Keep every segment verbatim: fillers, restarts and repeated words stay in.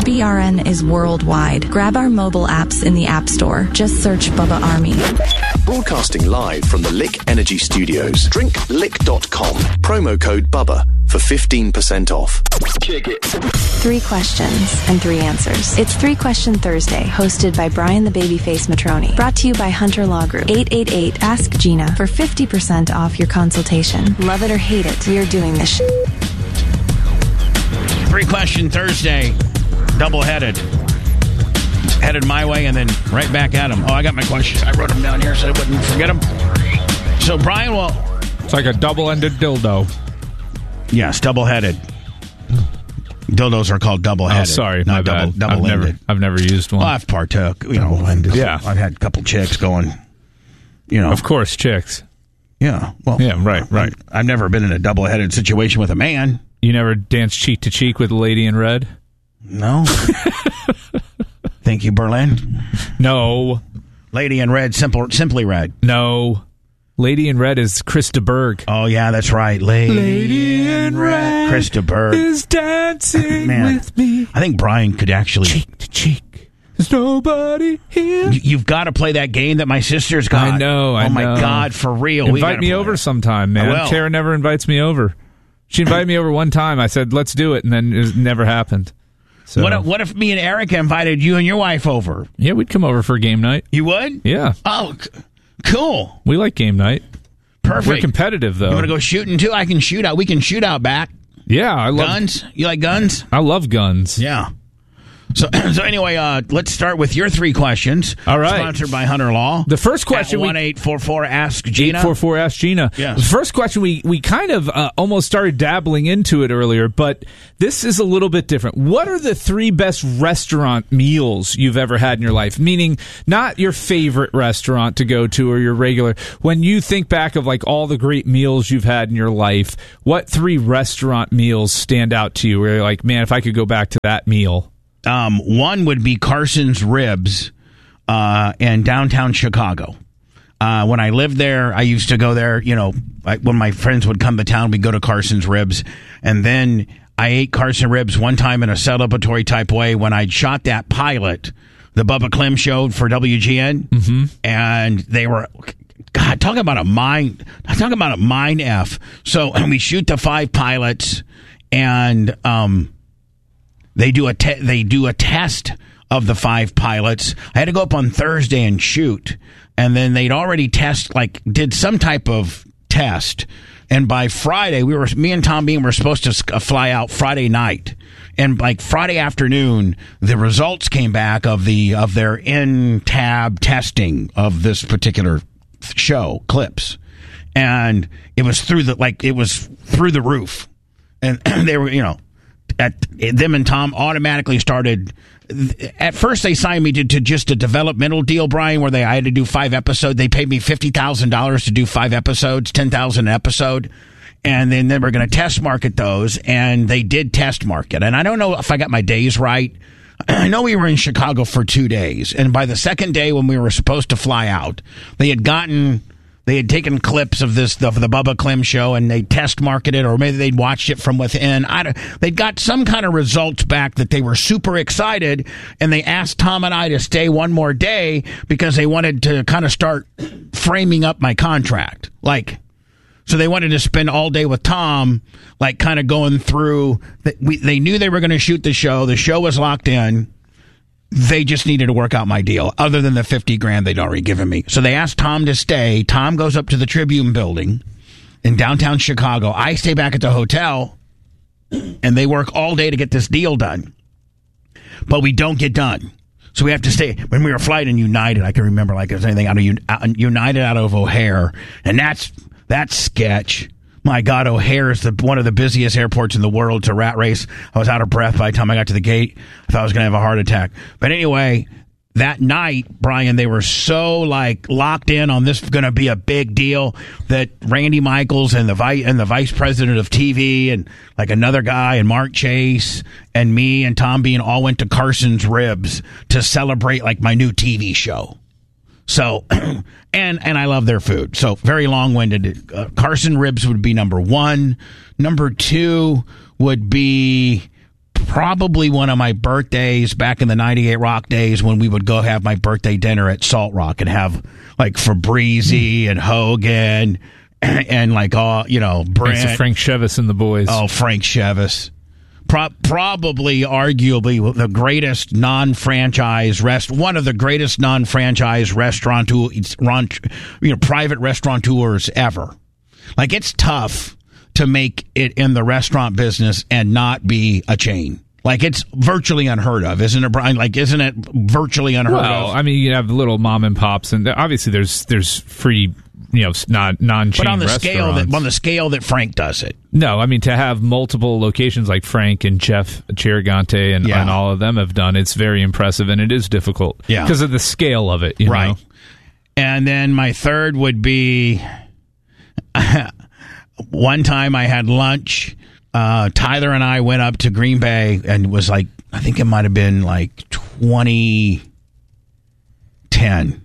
B R N is worldwide. Grab our mobile apps in the App Store. Just search Bubba Army. Broadcasting live from the Lick Energy Studios. Drink lick dot com. Promo code BUBBA for fifteen percent off. Kick it. Three questions and three answers. It's Three Question Thursday, hosted by Brian the Babyface Matroni. Brought to you by Hunter Law Group. eight eight eight ask Gina for fifty percent off your consultation. Love it or hate it, we're doing this sh- Three Question Thursday, double-headed. Headed my way and then right back at him. Oh, I got my questions. I wrote them down here so I wouldn't forget them. So, Brian, well... It's like a double-ended dildo. Yes, double-headed. Dildos are called double-headed. Oh, sorry, not my double, bad. double-ended. I've never, I've never used one. Well, I've partook. You know, and yeah. I've had a couple chicks going, you know. Of course, chicks. Yeah. Well, yeah, right, right. I've never been in a double-headed situation with a man. You never danced cheek to cheek with a lady in red? No. Thank you, Berlin. No. Lady in red, simple, simply red. No. Lady in red is Krista Berg. Oh, yeah, that's right. Lady, Lady in red Krista Berg is dancing Man, with me. I think Brian could actually... Cheek to cheek. There's nobody here. You've got to play that game that my sister's got. I know, I Oh, my know. God, for real. Invite me over it. sometime, man. I will. Tara never invites me over. She invited me over one time. I said, let's do it, and then it never happened. So, What if, what if me and Erica invited you and your wife over? Yeah, we'd come over for game night. You would? Yeah. Oh, c- cool. We like game night. Perfect. We're competitive, though. You want to go shooting, too? I can shoot out. We can shoot out back. Yeah, I love Guns? You like guns? I love guns. Yeah. So, so anyway, uh, let's start with your three questions. All right. Sponsored by Hunter Law. The first question we- one eight four four ask Gina. eight four four ask Gina. Yes. The first question, we, we kind of uh, almost started dabbling into it earlier, but this is a little bit different. What are the three best restaurant meals you've ever had in your life? Meaning not your favorite restaurant to go to or your regular. When you think back of like all the great meals you've had in your life, what three restaurant meals stand out to you where you're like, man, if I could go back to that meal? Um, one would be Carson's Ribs uh, in downtown Chicago. Uh, when I lived there, I used to go there, you know, I, when my friends would come to town, we'd go to Carson's Ribs. And then I ate Carson Ribs one time in a celebratory type way when I'd shot that pilot, the Bubba Clem show for W G N. Mm-hmm. And they were... God, talk about a mind, talk about a mind F. So we shoot the five pilots and, um, They do a te- they do a test of the five pilots. I had to go up on Thursday and shoot, and then they'd already test like did some type of test. And by Friday, we were me and Tom Bean were supposed to fly out Friday night, and like Friday afternoon, the results came back of the of their in-tab testing of this particular show clips, and it was through the like it was through the roof, and they were you know. At, them and Tom automatically started. At first, they signed me to, to just a developmental deal, Brian, where they I had to do five episodes. They paid me fifty thousand dollars to do five episodes, ten thousand an episode, and then they were going to test market those, and they did test market. And I don't know if I got my days right. I know we were in Chicago for two days, and by the second day when we were supposed to fly out, they had gotten. They had taken clips of this of the Bubba Clem show and they test marketed, or maybe they'd watched it from within. I don't, they'd got some kind of results back that they were super excited, and they asked Tom and I to stay one more day because they wanted to kind of start framing up my contract. Like, so they wanted to spend all day with Tom, like kind of going through. We, they knew they were going to shoot the show. The show was locked in. They just needed to work out my deal, other than the fifty grand they'd already given me. So they asked Tom to stay. Tom goes up to the Tribune building in downtown Chicago. I stay back at the hotel, and they work all day to get this deal done. But we don't get done. So we have to stay. When we were flying United, I can remember like it was anything out of United out of O'Hare. And that's that's sketch. My God, O'Hare is the, one of the busiest airports in the world to rat race. I was out of breath by the time I got to the gate. I thought I was going to have a heart attack. But anyway, that night, Brian, they were so like locked in on this going to be a big deal that Randy Michaels and the vice and the vice president of T V and like another guy and Mark Chase and me and Tom Bean all went to Carson's Ribs to celebrate like my new T V show. So, and and I love their food. So, very long-winded. Uh, Carson Ribs would be number one. Number two would be probably one of my birthdays back in the ninety-eight Rock days when we would go have my birthday dinner at Salt Rock and have like Fabrizi and Hogan and, and like all, you know, Brent. Thanks to Frank Chevis and the boys. Oh, Frank Chevis. Pro- probably, arguably, the greatest non-franchise rest, one of the greatest non-franchise restaurateur, you know, private restaurateurs ever. Like, it's tough to make it in the restaurant business and not be a chain. Like, it's virtually unheard of, isn't it, Brian? Like, isn't it virtually unheard well, of? Well, I mean, you have little mom and pops, and obviously there's there's free, you know, non non-chain but on the restaurants. scale that on the scale that Frank does it. No, I mean, to have multiple locations like Frank and Jeff Chirigante and, Yeah. and all of them have done, it's very impressive, and it is difficult Yeah. because of the scale of it. You Right. know? And then my third would be one time I had lunch. Uh, Tyler and I went up to Green Bay, and it was like, I think it might have been like twenty ten.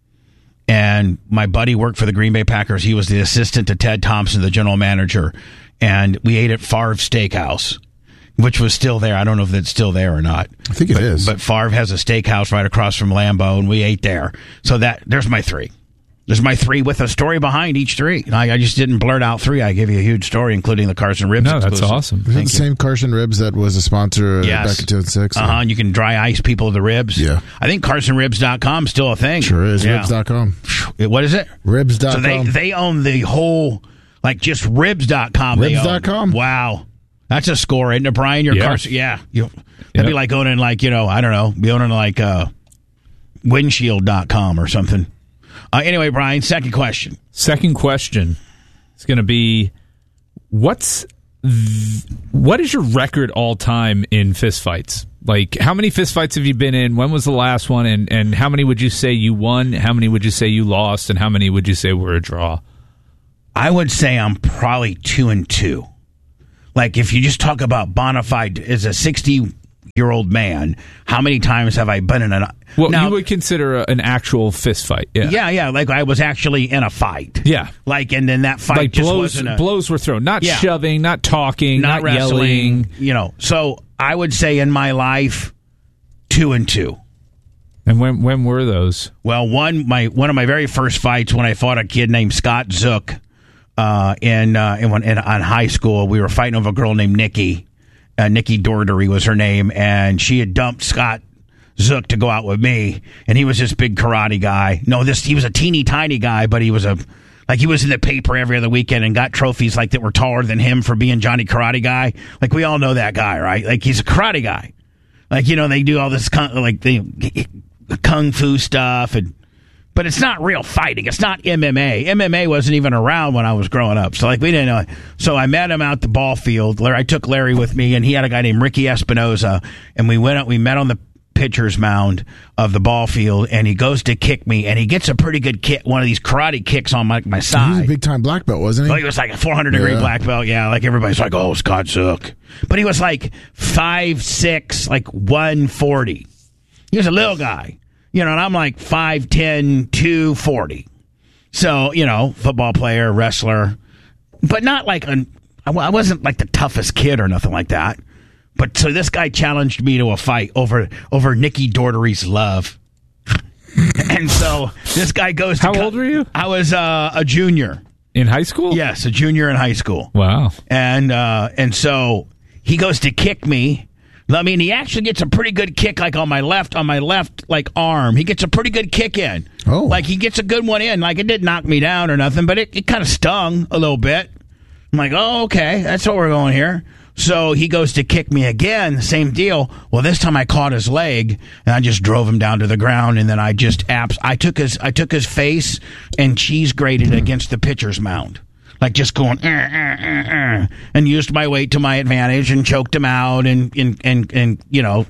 And my buddy worked for the Green Bay Packers. He was the assistant to Ted Thompson, the general manager. And we ate at Favre Steakhouse, which was still there. I don't know if it's still there or not. I think it but, is. But Favre has a steakhouse right across from Lambeau, and we ate there. So that there's my three. There's my three with a story behind each three. I, I just didn't blurt out three. I gave you a huge story, including the Carson Ribs No, that's exclusive. awesome. Is that the Thank you. same Carson Ribs that was a sponsor uh, Yes. back in two thousand six? Uh-huh, and you can dry ice people the ribs. Yeah. I think Carson Ribs dot com is still a thing. Sure is. Yeah. Ribs dot com. What is it? Ribs dot com. So they, they own the whole, like just Ribs dot com. they Ribs own. dot com. Wow. That's a score, isn't it, Brian? Your Yeah. Carson, yeah. You, that'd Yep. be like owning, like, you know, I don't know, be owning like uh, windshield dot com or something. Uh, anyway, Brian, second question. Second question is going to be, what's th- what is your record all time in fistfights? Like, how many fistfights have you been in? When was the last one? And, and how many would you say you won? How many would you say you lost? And how many would you say were a draw? I would say I'm probably two and two. Like, if you just talk about bona fide as a sixty-year-old man, how many times have I been in an... Well, now, you would consider a, an actual fist fight. Yeah. yeah, yeah, like I was actually in a fight. Yeah. Like, and then that fight Like just blows, wasn't a... blows were thrown. Not Yeah. shoving, not talking, not, not, wrestling, yelling. you know. So I would say in my life, two and two. And when when were those? Well, one my one of my very first fights when I fought a kid named Scott Zook uh, in, uh, in, in on high school. We were fighting over a girl named Nikki. Uh, Nikki Dordery was her name, and she had dumped Scott Zook to go out with me, and he was this big karate guy. No, this he was a teeny tiny guy, but he was a like he was in the paper every other weekend and got trophies like that were taller than him for being Johnny Karate Guy. Like, we all know that guy, right? Like, he's a karate guy. Like, you know, they do all this like the kung fu stuff, and but it's not real fighting. It's not M M A. M M A wasn't even around when I was growing up, so like we didn't know. So I met him out the ball field. Larry, I took Larry with me, and he had a guy named Ricky Espinoza, and we went out. We met on the pitcher's mound of the ball field, and he goes to kick me, and he gets a pretty good kick, one of these karate kicks on my, my He side. was a big time black belt, wasn't he? Well, he was like a four hundred degree Yeah. black belt. Yeah, like everybody's like, oh, Scott Zook. But he was like five six, like one forty. He was a little guy. You know, and I'm like five ten, two forty. So, you know, football player, wrestler. But not like, an, I I wasn't like the toughest kid or nothing like that. But so this guy challenged me to a fight over over Nikki Dordery's love. And so this guy goes to... How old were you? I was uh, a junior. In high school? Yes, a junior in high school. Wow. And uh, and so he goes to kick me. I mean, he actually gets a pretty good kick, like on my left, on my left, like arm. He gets a pretty good kick in. Oh. Like he gets a good one in. Like it didn't knock me down or nothing, but it, it kind of stung a little bit. I'm like, oh, okay, that's what we're going here. So he goes to kick me again, same deal. Well, this time I caught his leg and I just drove him down to the ground, and then I just abs- I took his I took his face and cheese grated against the pitcher's mound. Like just going, uh, uh, uh, uh, and used my weight to my advantage and choked him out, and and and, and you know,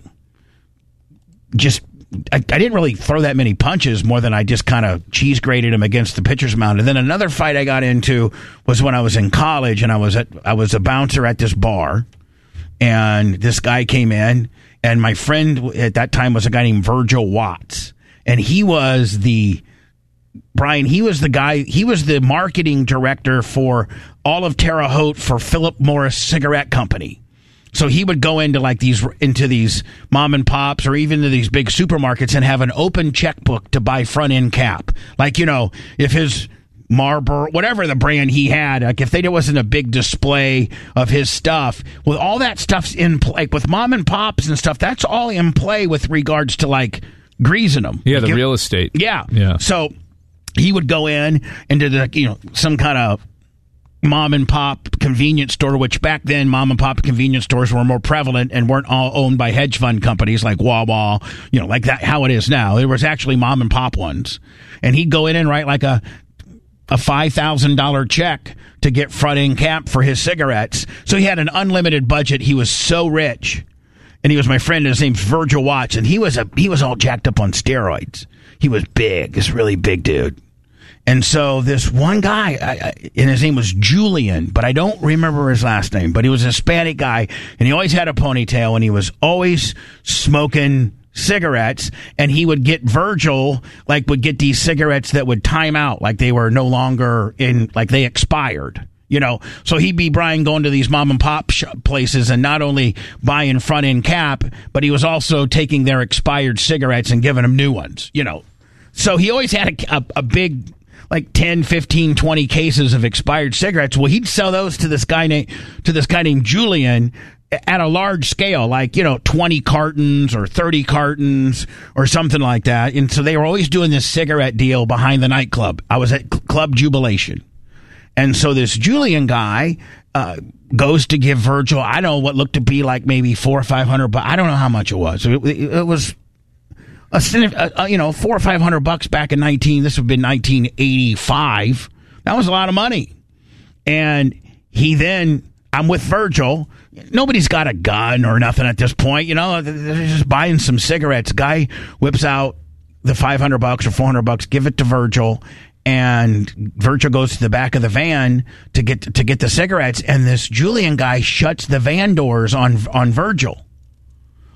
just I, I didn't really throw that many punches, more than I just kind of cheese grated him against the pitcher's mound. And then another fight I got into was when I was in college, and I was at I was a bouncer at this bar, and this guy came in, and my friend at that time was a guy named Virgil Watts, and he was the Brian, he was the guy, he was the marketing director for all of Terre Haute for Philip Morris Cigarette Company. So he would go into like these into these mom and pops or even to these big supermarkets and have an open checkbook to buy front end cap. Like, you know, if his Marlboro, whatever the brand he had, like if there wasn't a big display of his stuff, well, all that stuff's in play. Like with mom and pops and stuff, that's all in play with regards to like greasing them. Yeah, the Give, real estate. Yeah. Yeah. So he would go in into the, you know, some kind of mom and pop convenience store, which back then mom and pop convenience stores were more prevalent and weren't all owned by hedge fund companies like Wawa, you know, like that, how it is now. There was actually mom and pop ones. And he'd go in and write like a, a five thousand dollars check to get front end cap for his cigarettes. So he had an unlimited budget. He was so rich. And he was my friend. His name's Virgil Watts. And he was a, he was all jacked up on steroids. He was big, this really big dude. And so this one guy, I, I, and his name was Julian, but I don't remember his last name, but he was a Hispanic guy, and he always had a ponytail, and he was always smoking cigarettes, and he would get Virgil, like, would get these cigarettes that would time out, like they were no longer in, like they expired. You know, so he'd be, Brian, going to these mom and pop sh- places and not only buying front end cap, but he was also taking their expired cigarettes and giving them new ones, you know. So he always had a, a, a big, like ten, fifteen, twenty cases of expired cigarettes. Well, he'd sell those to this guy named to this guy named Julian at a large scale, like, you know, twenty cartons or thirty cartons or something like that. And so they were always doing this cigarette deal behind the nightclub. I was at Club Jubilation. And so this Julian guy uh, goes to give Virgil, I don't know what looked to be like maybe four or five hundred, but I don't know how much it was. It, it, it was A, a, you know, four or five hundred bucks back in nineteen. This would have been nineteen eighty-five. That was a lot of money. And he then, I'm with Virgil. Nobody's got a gun or nothing at this point. You know, they're just buying some cigarettes. Guy whips out the five hundred bucks or four hundred bucks, give it to Virgil, and Virgil goes to the back of the van to get to get the cigarettes. And this Julian guy shuts the van doors on on Virgil.